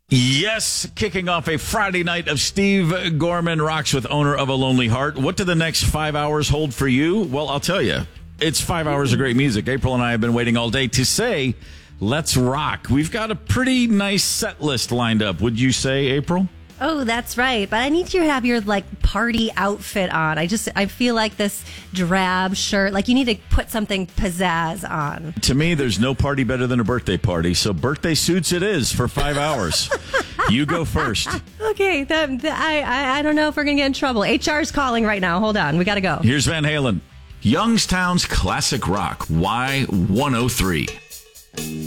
Yes, kicking off a Friday night of Steve Gorman Rocks with Owner of a Lonely Heart. What do the next 5 hours hold for you? Well, I'll tell you. It's 5 hours of great music. April and I have been waiting all day to say, let's rock. We've got a pretty nice set list lined up. Would you say, April? Oh, that's right. But I need you to have your party outfit on. I feel like this drab shirt, you need to put something pizzazz on. To me, there's no party better than a birthday party. So birthday suits it is for 5 hours. You go first. Okay. I don't know if we're going to get in trouble. HR's calling right now. Hold on. We got to go. Here's Van Halen. Youngstown's classic rock, Y103.